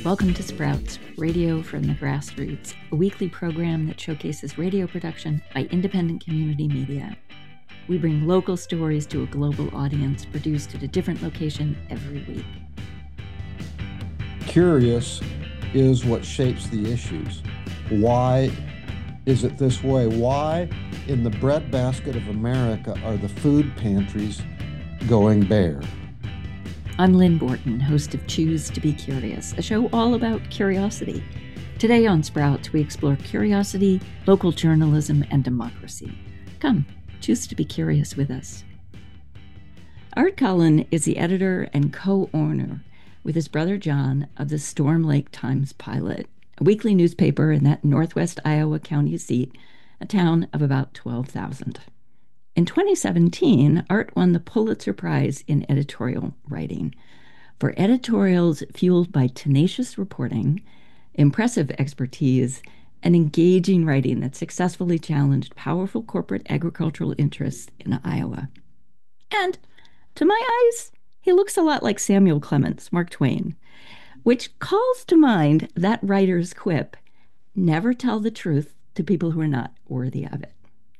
Welcome to Sprouts, Radio from the Grassroots, a weekly program that showcases radio production by independent community media. We bring local stories to a global audience produced at a different location every week. Curious is what shapes the issues. Why is it this way? Why in the breadbasket of America are the food pantries going bare? I'm Lynn Borton, host of Choose to be Curious, a show all about curiosity. Today on Sprouts, we explore curiosity, local journalism, and democracy. Come, choose to be curious with us. Art Cullen is the editor and co-owner with his brother John of the Storm Lake Times-Pilot, a weekly newspaper in that northwest Iowa county seat, a town of about 12,000. In 2017, Art won the Pulitzer Prize in editorial writing for editorials fueled by tenacious reporting, impressive expertise, and engaging writing that successfully challenged powerful corporate agricultural interests in Iowa. And, to my eyes, he looks a lot like Samuel Clemens, Mark Twain, which calls to mind that writer's quip, "Never tell the truth to people who are not worthy of it."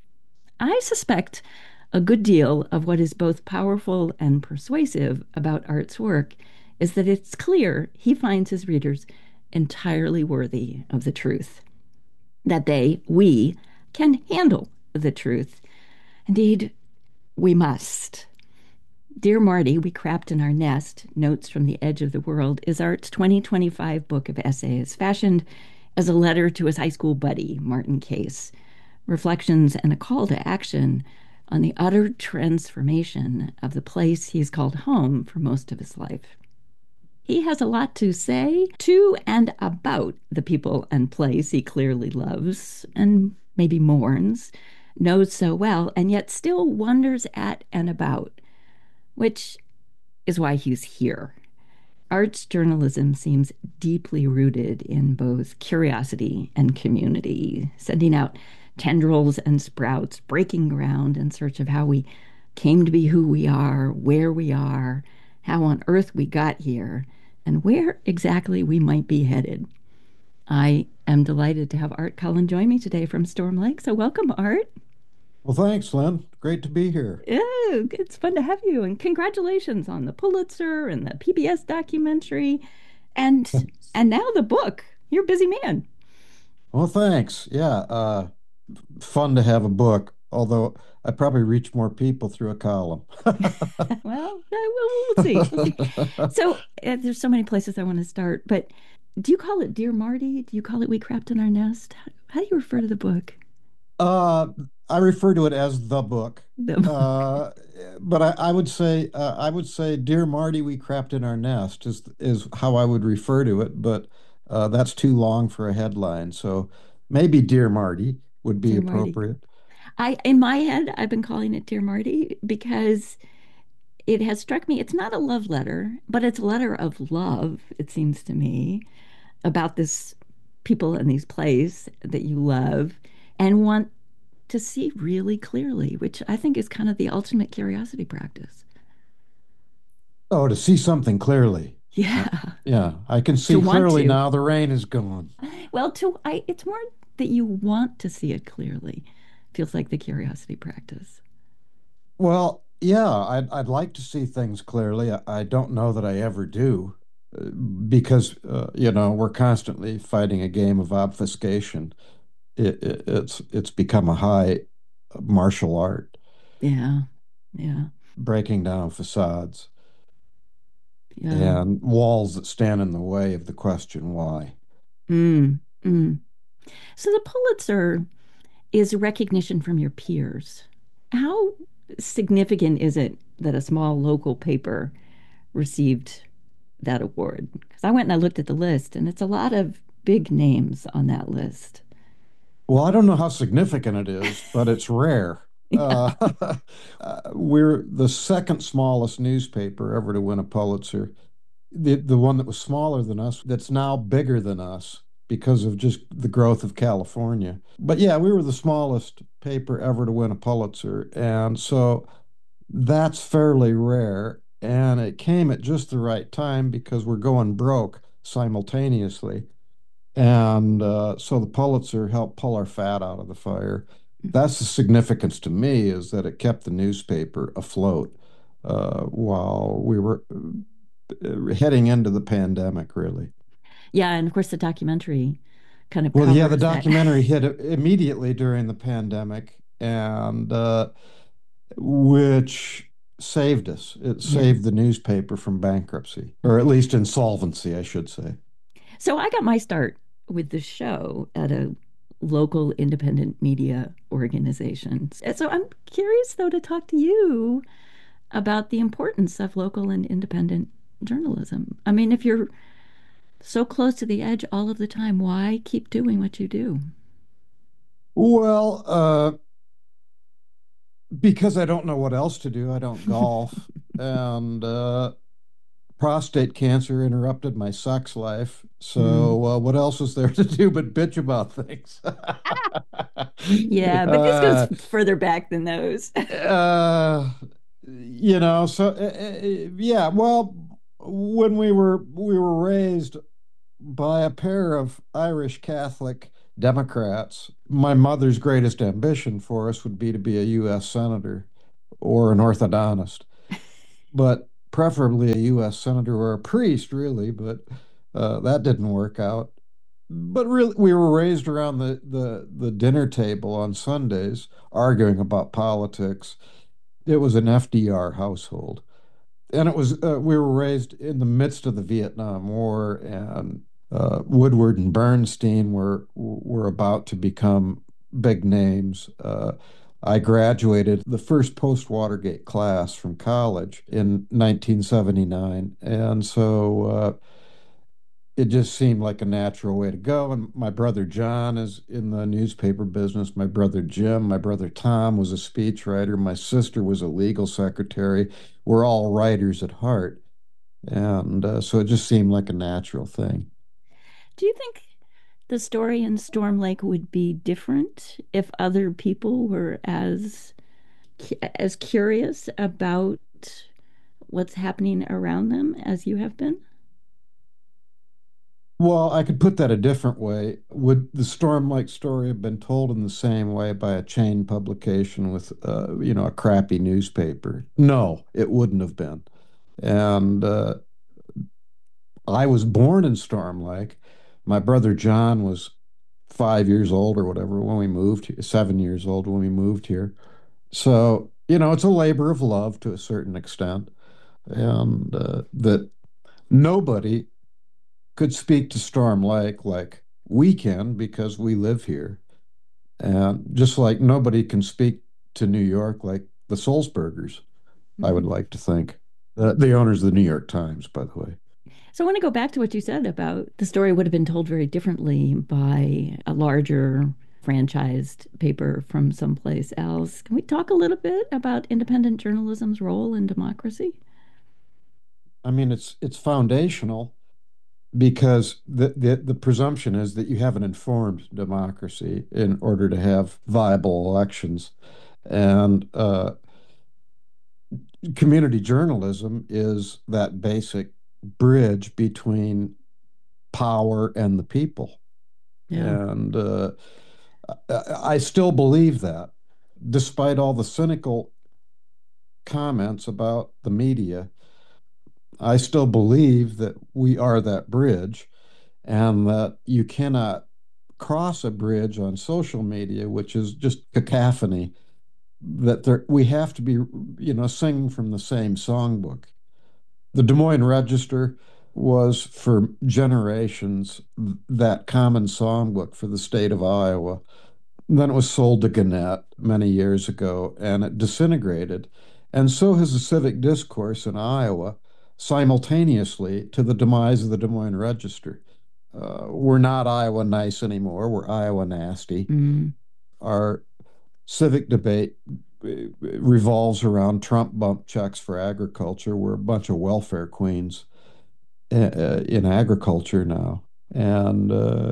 I suspect a good deal of what is both powerful and persuasive about Art's work is that it's clear he finds his readers entirely worthy of the truth, that we, can handle the truth. Indeed, we must. Dear Marty, We Crapped in Our Nest, Notes from the Edge of the World, is Art's 2025 book of essays, fashioned as a letter to his high school buddy, Martin Case, reflections and a call to action on the utter transformation of the place he's called home for most of his life. He has a lot to say to and about the people and place he clearly loves and maybe mourns, knows so well, and yet still wonders at and about, which is why he's here. Art's journalism seems deeply rooted in both curiosity and community, sending out tendrils and sprouts, breaking ground in search of how we came to be who we are, where we are, how on earth we got here, and where exactly we might be headed. I am delighted to have Art Cullen join me today from Storm Lake. So welcome, Art. Well, thanks, Lynn. Great to be here. Yeah, it's fun to have you. And congratulations on the Pulitzer and the PBS documentary and now the book. You're a busy man. Well, thanks. Yeah, fun to have a book, although I probably reach more people through a column. Well, we'll see. So there's so many places I want to start, but do you call it Dear Marty? Do you call it We Crapped in Our Nest? How do you refer to the book? Uh, I refer to it as the book. The book. But I would say, Dear Marty, We Crapped in Our Nest is how I would refer to it, but that's too long for a headline. So maybe Dear Marty would be Dear Marty. appropriate. In my head, I've been calling it Dear Marty because it has struck me, it's not a love letter, but it's a letter of love, it seems to me, about this people and these places that you love and want to see really clearly, which I think is kind of the ultimate curiosity practice. Oh, to see something clearly. Yeah. Yeah, I can see To want clearly to. now the rain is gone. Well, it's more that you want to see it clearly. Feels like the curiosity practice. Well, yeah, I'd like to see things clearly. I don't know that I ever do because we're constantly fighting a game of obfuscation. It's become a high martial art, Yeah. Yeah. breaking down facades Yeah. and walls that stand in the way of the question why. Mm, mm. So the Pulitzer is recognition from your peers. How significant is it that a small local paper received that award? Because I went and I looked at the list, and it's a lot of big names on that list. Well, I don't know how significant it is, but it's rare. Yeah. We're the second smallest newspaper ever to win a Pulitzer. The one that was smaller than us, that's now bigger than us because of just the growth of California. But yeah, we were the smallest paper ever to win a Pulitzer. And so that's fairly rare. And it came at just the right time because we're going broke. simultaneously. And so the Pulitzer helped pull our fat out of the fire. Mhm. That's the significance to me is that it kept the newspaper afloat while we were heading into the pandemic, really. Yeah, and of course the documentary kind of Well, yeah, the covers that. documentary hit immediately during the pandemic, and which saved us. It Yeah. saved the newspaper from bankruptcy, or at least insolvency, I should say. So I got my start with the show at a local independent media organization. So I'm curious, though, to talk to you about the importance of local and independent journalism. I mean, if you're so close to the edge all of the time, why keep doing what you do? Well, because I don't know what else to do. I don't golf, and prostate cancer interrupted my sex life. Mm. So, what else is there to do but bitch about things? Yeah, but this goes uh, further back than those. uh, so yeah. Well, when we were raised by a pair of Irish Catholic Democrats, my mother's greatest ambition for us would be to be a U.S. senator or an orthodontist, but preferably a U.S. senator or a priest, really. But that didn't work out. But really, we were raised around the dinner table on Sundays, arguing about politics. It was an FDR household, and it was we were raised in the midst of the Vietnam War, and Woodward and Bernstein were about to become big names. I graduated the first post-Watergate class from college in 1979, and so it just seemed like a natural way to go. And my brother John is in the newspaper business. My brother Jim, my brother Tom was a speechwriter. My sister was a legal secretary. We're all writers at heart. And so it just seemed like a natural thing. Do you think the story in Storm Lake would be different if other people were as curious about what's happening around them as you have been? Well, I could put that a different way. Would the Storm Lake story have been told in the same way by a chain publication with, a crappy newspaper? No, it wouldn't have been. And I was born in Storm Lake. My brother John was 5 years old or whatever when we moved here, 7 years old when we moved here. So, it's a labor of love to a certain extent, and that nobody could speak to Storm Lake like we can because we live here. And just like nobody can speak to New York like the Sulzbergers, I would Mhm. like to think. The owners of the New York Times, by the way. So I want to go back to what you said about the story would have been told very differently by a larger franchised paper from someplace else. Can we talk a little bit about independent journalism's role in democracy? I mean, it's foundational because the presumption is that you have an informed democracy in order to have viable elections. And community journalism is that basic bridge between power and the people. Yeah. And I still believe that, despite all the cynical comments about the media, I still believe that we are that bridge and that you cannot cross a bridge on social media, which is just cacophony, that we have to be, singing from the same songbook. The Des Moines Register was for generations that common songbook for the state of Iowa. And then it was sold to Gannett many years ago and it disintegrated. And so has the civic discourse in Iowa simultaneously to the demise of the Des Moines Register. We're not Iowa nice anymore. We're Iowa nasty. Mm. Our civic debate revolves around Trump bump checks for agriculture. We're a bunch of welfare queens in agriculture now, and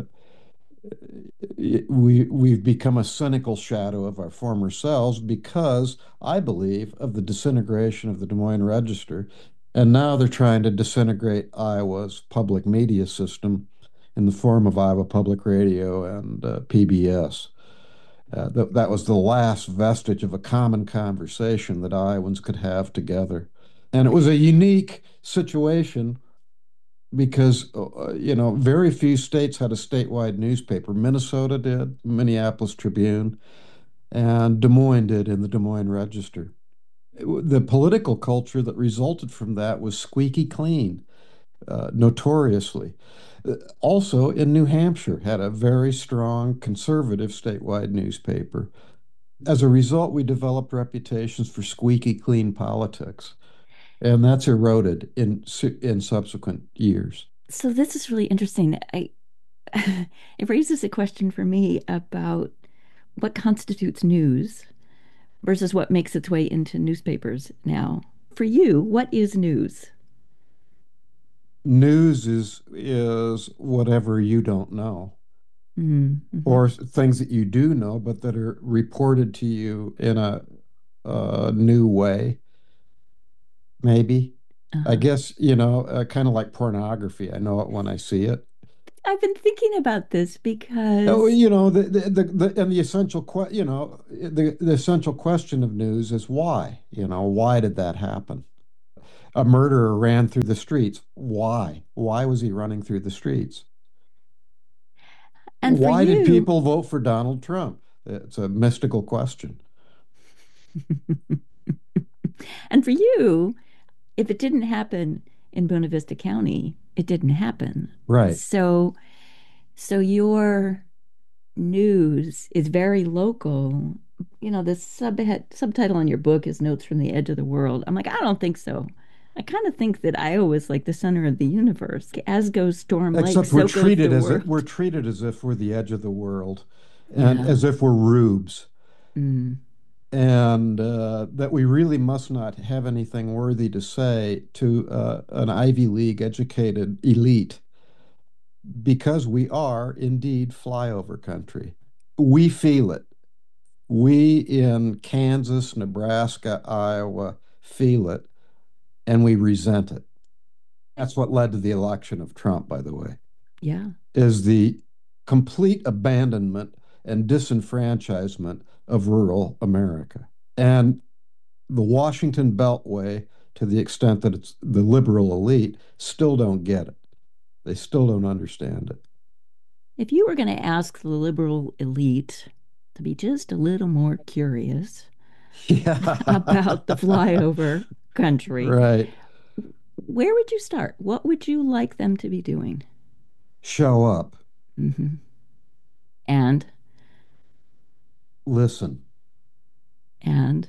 we've become a cynical shadow of our former selves because I believe of the disintegration of the Des Moines Register. And now they're trying to disintegrate Iowa's public media system in the form of Iowa Public Radio and PBS. That was the last vestige of a common conversation that Iowans could have together. And it was a unique situation because, very few states had a statewide newspaper. Minnesota did, Minneapolis Tribune, and Des Moines did in the Des Moines Register. The political culture that resulted from that was squeaky clean, notoriously. Also, in New Hampshire, had a very strong conservative statewide newspaper. As a result, we developed reputations for squeaky clean politics, and that's eroded in subsequent years. So this is really interesting. It raises a question for me about what constitutes news versus what makes its way into newspapers now. For you, what is news? News is whatever you don't know, Mm-hmm. or things that you do know, but that are reported to you in a new way, maybe. I Uh-huh. guess, kind of like pornography. I know it when I see it. I've been thinking about this Oh, because and the the essential question of news is why? Why did that happen? A murderer ran through the streets. Why? Why was he running through the streets? and for Why did you, people vote for Donald Trump? It's a mystical question. and for you, if it didn't happen in Buena Vista County, it didn't happen. Right. So your news is very local. The subtitle on your book is Notes from the Edge of the World. I'm like, I don't think so. I kind of think that Iowa is like the center of the universe. As goes Storm Lake, Except we're so goes treated the as we're world. treated as if we're the edge of the world, and Yeah. as if we're rubes, Mm. and that we really must not have anything worthy to say to an Ivy League educated elite because we are indeed flyover country. We feel it. We in Kansas, Nebraska, Iowa feel it, and we resent it. That's what led to the election of Trump, by the way, Yeah. is the complete abandonment and disenfranchisement of rural America. And the Washington Beltway, to the extent that it's the liberal elite, still don't get it. They still don't understand it. If you were going to ask the liberal elite to be just a little more curious Yeah, about the flyover country, right. where would you start? What would you like them to be doing? Show up, Hmm. And, listen. and,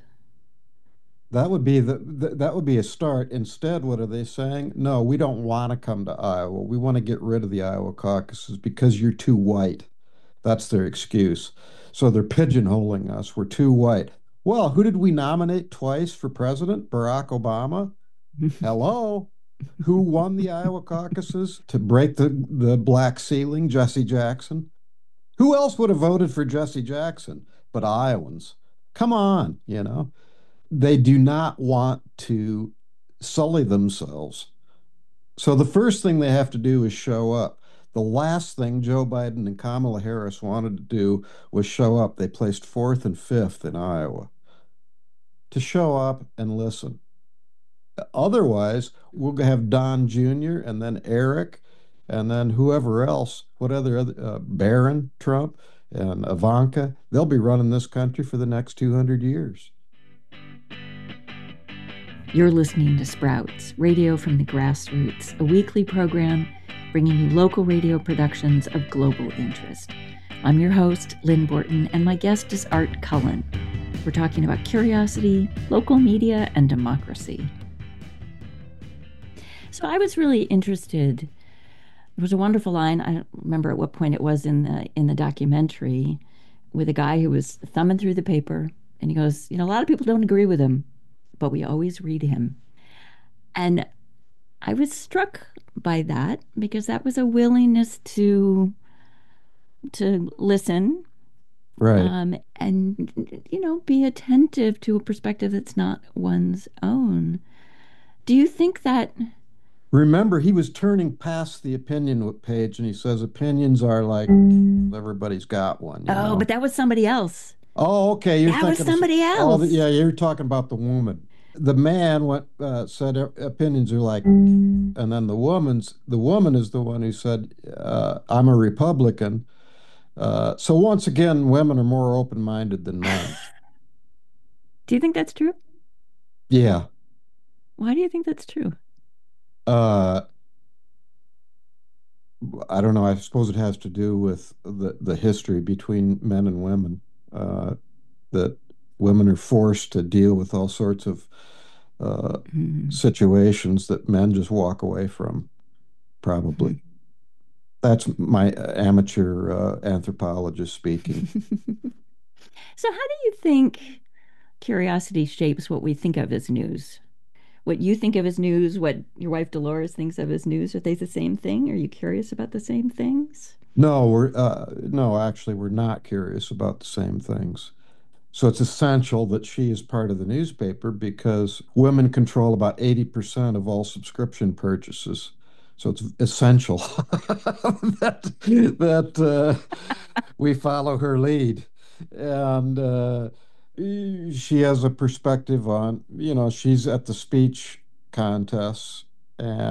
That would be a start. Instead, what are they saying? No, we don't want to come to Iowa. We want to get rid of the Iowa caucuses because you're too white. That's their excuse. So they're pigeonholing us. We're too white. Well, who did we nominate twice for president? Barack Obama? Hello? Who won the Iowa caucuses to break the black ceiling? Jesse Jackson. Who else would have voted for Jesse Jackson but Iowans? Come on. They do not want to sully themselves. So the first thing they have to do is show up. The last thing Joe Biden and Kamala Harris wanted to do was show up. They placed fourth and fifth in Iowa to show up and listen. Otherwise, we'll have Don Jr. and then Eric and then whoever else, what other Barron, Trump, and Ivanka, they'll be running this country for the next 200 years. You're listening to Sprouts, radio from the grassroots, a weekly program bringing you local radio productions of global interest. I'm your host, Lynn Borton, and my guest is Art Cullen. We're talking about curiosity, local media, and democracy. So I was really interested. There was a wonderful line. I don't remember at what point it was in the documentary, with a guy who was thumbing through the paper, and he goes, "A lot of people don't agree with him, but we always read him." And I was struck by that because that was a willingness to listen, Right. and be attentive to a perspective that's not one's own. Do you think that? Remember, he was turning past the opinion page and he says opinions are like everybody's got one, you Oh, but know. that was somebody else. Oh, okay. You're That was thinking of somebody all the, else. yeah, you're talking about the woman. The man went said opinions are like, and then the woman is the one who said, I'm a Republican. So once again, women are more open-minded than men. Do you think that's true? Yeah. Why do you think that's true? Uh, I don't know. I suppose it has to do with the history between men and women. That women are forced to deal with all sorts of uh, Hmm. situations that men just walk away from, probably. That's my amateur anthropologist speaking. So, how do you think curiosity shapes what we think of as news? What you think of as news, what your wife Dolores thinks of as news, are they the same thing? Are you curious about the same things? No, actually, we're not curious about the same things. So it's essential that she is part of the newspaper because women control about 80% of all subscription purchases. So it's essential that we follow her lead. And she has a perspective on, she's at the speech contests and